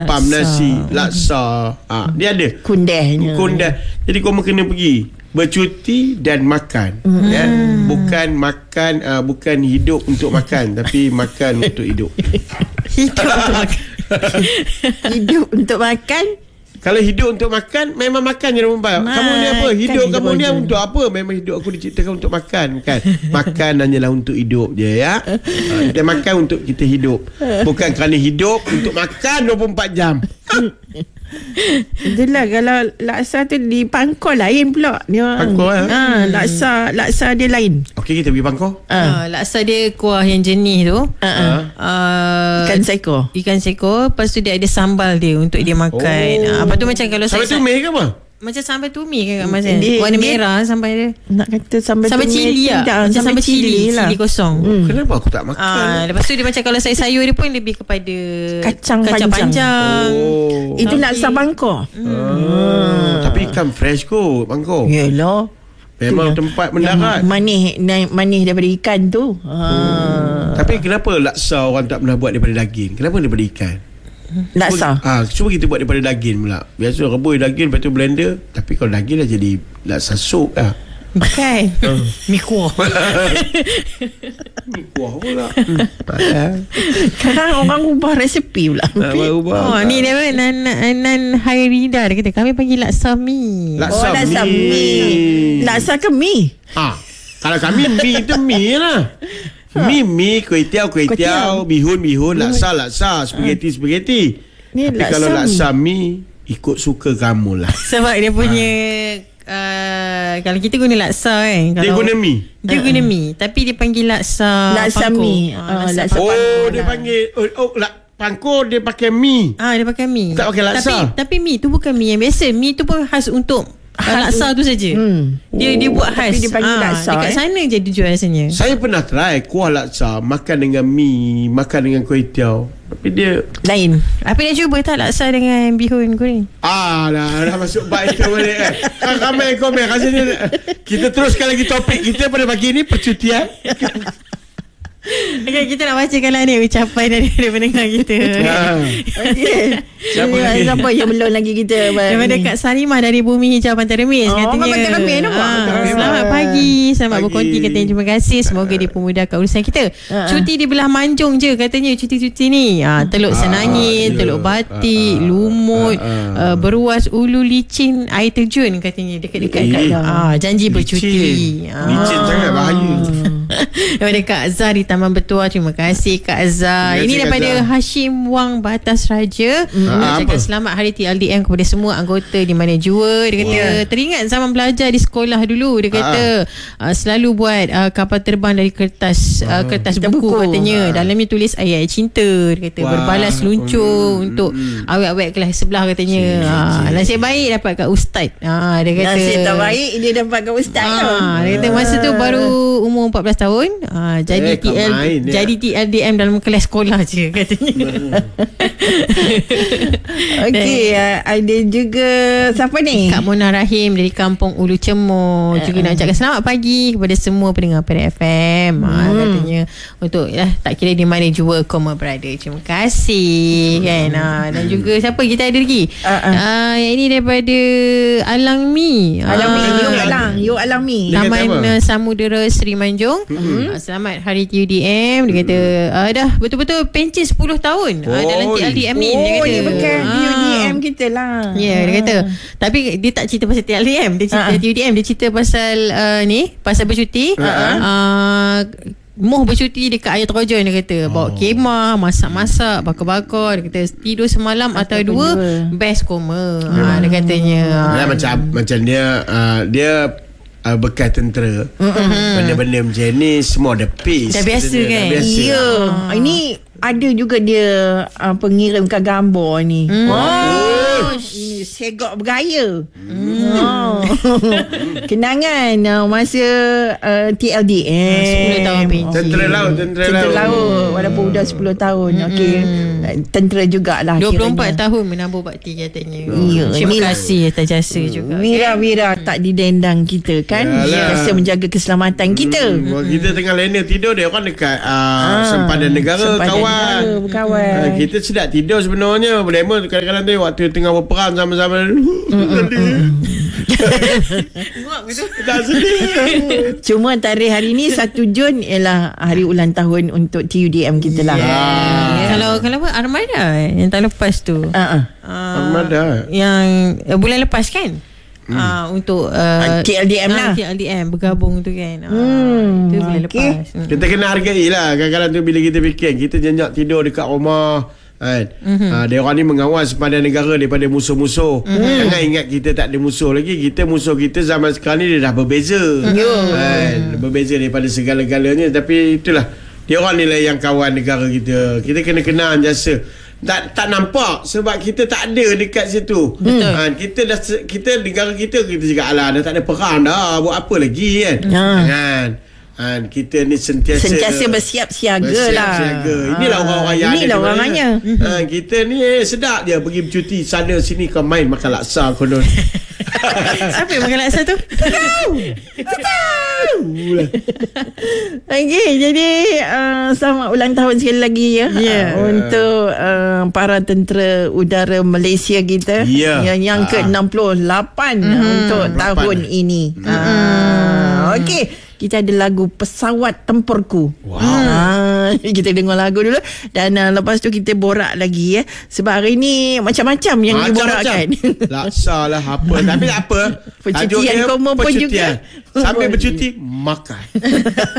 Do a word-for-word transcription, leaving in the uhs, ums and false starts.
pam nasi, laksa. Ha, dia ada kundehnya. Kundeh. Jadi kau kena pergi bercuti dan makan. Mm. Ya? Bukan makan uh, bukan hidup untuk makan, tapi makan untuk hidup. Hidup untuk makan. Hidup untuk makan. Kalau hidup untuk makan, memang makan je rumah. Kamu ni apa? Hidup kamu ni untuk apa? Memang hidup aku diciptakan untuk makan, kan? Makan hanyalah untuk hidup je, ya. Kita makan untuk kita hidup. Bukan kerana hidup untuk makan dua puluh empat jam. Itulah, kalau laksa tu di Pangkor lain pula dia. Pangkor eh? Ha, laksa laksa dia lain. Okey, kita pergi Pangkor. Ha. Uh, laksa dia kuah yang jernih tu. Uh, uh. Uh, ikan seko. Ikan seko. Lepas tu dia ada sambal dia untuk dia makan. Oh. Uh, apa tu macam kalau sambal saya tumis ke apa? Macam sambal tumi ke Mas? Dia, Warna dia, merah sambal dia. Nak kata sambal, sambal cili lah. Macam sambal, sambal cili, cili lah. Cili kosong. Hmm. Kenapa aku tak makan? Ah, lepas tu dia macam kalau sayur-sayur dia pun lebih kepada kacang, kacang panjang. panjang. Oh. Itu laksa Bangkok. Hmm. Hmm. Tapi ikan fresh kot Bangkok. Yalah. Memang tempat mendarat. Manis, manis daripada ikan tu. Ha. Hmm. Tapi kenapa laksa orang tak pernah buat daripada daging? Kenapa daripada ikan? Laksa. Ah, cuba kita buat daripada daging pula. Biasa rebus daging, lepas tu blender. Tapi kalau daging dah jadi laksa sup lah. Bukan. Mi kuah. Mi kuah pula. Sekarang orang ubah resepi pula. Oh, ni dia Nan Nan Hairida dia kata kami panggil laksa mi. Laksa, oh, laksa mi. mi. Laksa ke mi? Ah, kalau kami mi itu mi lah. Ha. Mi, mi, kuih tiaw, kuih tiaw, bihun, bihun, laksa, laksa, spaghetti, spaghetti. Ni tapi laksa kalau laksa mi, ikut suka kamu lah. Sebab dia punya uh, kalau kita guna laksa kan, dia kalau guna mi. Dia uh-uh. guna mi, tapi dia panggil laksa laksa pangko. mi. Uh, uh, laksa oh, pangko dia lah. panggil oh, oh lak, pangko dia pakai mi. Ah, dia pakai mi. Tak pakai laksa. Tapi tapi mi tu bukan mi yang biasa. Mi tu pun khas untuk laksa tu saja. Hmm. Dia dia buat khas. Tapi dia panggil ha, laksa. Dekat eh? sana je dia jual rasanya. Saya pernah try kuah laksa makan dengan mi, makan dengan kuih tiaw. Tapi dia lain. Apa nak cuba tak laksa dengan bihun goreng? Ah, dah, dah masuk bait tu balik kan. Kan ramai komen rasanya. Kita teruskan lagi topik kita pada pagi ni, percutian. Okay, kita nak bacakan lah ni ucapan daripada pendengar kita. Okay. Siapa lagi? Siapa yang belum lagi kita? Daripada Kak Salimah dari Bumi Hijau Pantai Remis. Oh, katanya, Pantai Remis tu. Ah, selamat pagi. Selamat pagi. Berkonti katanya. Terima kasih. Semoga dia pemudahkan urusan kita. Uh-huh. Cuti di belah Manjung je katanya. Cuti-cuti ni. Ah, Teluk Senangin, uh, Teluk Batik, uh, Lumut, uh, uh, Beruas, Ulu Licin, air terjun katanya. Dekat-dekat kat ah, janji bercuti. Licin, ah. Licin sangat bahaya. Daripada Kak Azhar di Taman Betua. Terima kasih Kak Azhar. Ini daripada Azhar. Hashim Wang Batas Raja. Mengucapkan hmm. selamat Hari T L D M kepada semua anggota di mana jua. Dia kata yeah. teringat zaman belajar di sekolah dulu. Dia kata uh, selalu buat uh, kapal terbang dari kertas uh, kertas buku, buku katanya. Ha. Dalamnya tulis ayat cinta. Dia kata wow. berbalas luncur hmm. untuk hmm. awet-awet kelas sebelah katanya. Ha. Nasib baik dapat kat ustaz. Ha. Dia kata nasib tak baik dia dapat kat ustaz. Ha. Dia kata masa tu baru umur empat belas tahun. Ha. Jadi eh, T L main, jadi T L D M dalam kelas sekolah je katanya. Okey, uh, ada juga siapa ni? Kak Mona Rahim dari Kampung Ulu Cemur uh, juga uh. nak ucapkan selamat pagi kepada semua pendengar Pada F M. Hmm. Ha, katanya untuk ya, tak kira di mana jua koma berada. Terima kasih hmm. kan. Ha, dan juga siapa kita ada lagi? Uh, uh. Uh, yang ini daripada Alang Mi. Alang Mi, Yo Alang, Yo Alang Mi. Taman uh, Samudera Seri Manjung. Hmm. Uh, selamat Hari T U D M. Dia kata uh, dah betul-betul pencen sepuluh tahun oh, uh, dalam T L D M ni. Oh, dia kata dia bukan T U D M kita lah. Ya, yeah, dia kata. Tapi dia tak cerita pasal T L D M. Dia cerita uh-huh. T U D M. Dia cerita pasal uh, ni, pasal bercuti. Uh-huh. Uh, Moh bercuti dekat air terjun. Dia kata bawa oh. kemah, masak-masak, bakar-bakar. Dia kata tidur semalam atau dua, best koma. Hmm. Ha, dia katanya. Ya, macam macam dia uh, dia uh, bekas tentera. Mm-hmm. Benda-benda macam ni semua dah pace. Dah biasa kan? Dah biasa. Ya. Ah. Ini ada juga dia uh, pengirimkan gambar ni. Mm. Oh. Ini segok bergaya. Hmm. Oh. Kenangan uh, masa uh, T L D M. sepuluh tahun pencen. Tentera laut, tentera, Tentera laut. laut. Walaupun dah sepuluh tahun. Hmm. Okey. Tentera jugalah. dua puluh empat kiranya. tahun menambah bakti katanya. Ya, Terima inilah. kasih atas jasa juga. Wira-wira tak didendang kita kan. Yalah. Biasa menjaga keselamatan kita. Hmm, kita tengah lena tidur, dia orang dekat uh, Ah, sempadan negara, sempadan kawan. negara, berkawan. Uh, kita sedap tidur sebenarnya. Lema kadang-kadang tu waktu tengah berperang sama-sama. Tak sedih. Cuma tarikh hari ni satu Jun ialah hari ulang tahun untuk T U D M kita lah. Ya. Yeah. Kalau kalau apa Armada eh, yang tahun lepas tu. Uh-uh. Uh, Armada. Yang uh, bulan lepas kan? Hmm. Uh, untuk uh, T L D M lah. T L D M bergabung tu kan. Uh, Hmm, itu bulan okey. lepas. Hmm. Kita kena hargai lah. Kadang-kadang tu bila kita fikir, kita jenjak tidur dekat rumah kan. Mm-hmm. Ha, dia orang ni mengawal sempadan negara daripada musuh-musuh. Mm-hmm. Jangan ingat kita tak ada musuh lagi. Kita musuh kita zaman sekarang ni dia dah berbeza. Mm-hmm. Kan? Berbeza daripada segala-galanya. Tapi itulah, dia orang ni lah yang kawan negara kita. Kita kena kenal jasa. Tak tak nampak sebab kita tak ada dekat situ. Betul. Ha, kita dah kita negara kita kita cakap alah dah tak ada perang dah. Buat apa lagi kan? Ha. Kan? Ha, kita ni sentiasa Sentiasa bersiap siaga lah. Bersiap-siaga. Inilah Ah, orang-orang yang inilah ada orangnya. ha, kita ni eh, sedap je pergi bercuti sana sini, kau main makan laksa konon. Siapa yang makan laksa tu? Okey, jadi uh, selamat ulang tahun sekali lagi ya. Ya. Uh, untuk uh, para tentera udara Malaysia kita Ya. yang yang ke enam puluh lapan Mhm. untuk enam puluh lapan. tahun ini. Ah, okey. Kita ada lagu Pesawat Tempurku. Wow. Ah, kita dengar lagu dulu dan uh, lepas tu kita borak lagi ya. Sebab hari ni macam-macam yang diborakkan. Laksa lah apa. Tapi tak apa. Percutian Tajuk dia Komo pun percutian. juga. Sambil bercuti makan.